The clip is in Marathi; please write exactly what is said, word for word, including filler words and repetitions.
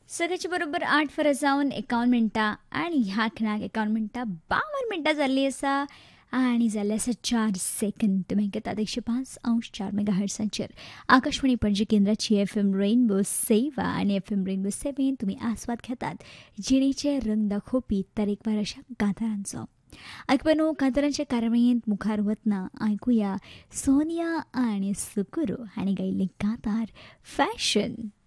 सगळ्याच्या बरोबर आठ फरक जावन एकावन्न मिनटां आणि ह्या खिणाक एकावन्न मिनटां बावन्न मिनटां जाल्ली आसा आणि जाल्ले आसा चार सेकंद. तुमी घेतात एकशे पांच अंश चार मेगा हर्सांचेर आकाशवाणी पणजी केंद्राची एफ एम रेनबो सेवा आणि एफ एम रेनबो सेवेन तुमी आस्वाद घेतात जिणेचे रंग दाखोवपी तरेकवार अशा कांतारांचो. ऐकपनो कांतारांच्या कार्यावळींत मुखार वतना ऐकुया सोनिया आणि सुकुरू हांणी गायिल्लें कांतार फॅशन.